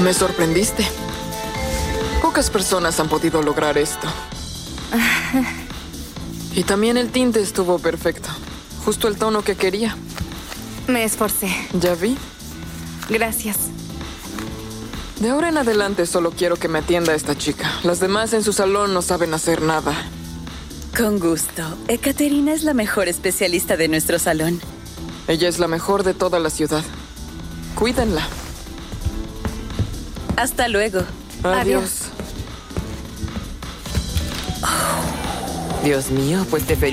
Me sorprendiste. Pocas personas han podido lograr esto. Y también el tinte estuvo perfecto. Justo el tono que quería. Me esforcé. ¿Ya vi? Gracias. De ahora en adelante solo quiero que me atienda esta chica. Las demás en su salón no saben hacer nada. Con gusto. Ekaterina es la mejor especialista de nuestro salón. Ella es la mejor de toda la ciudad. Cuídenla. Hasta luego. Adiós. Dios mío, pues te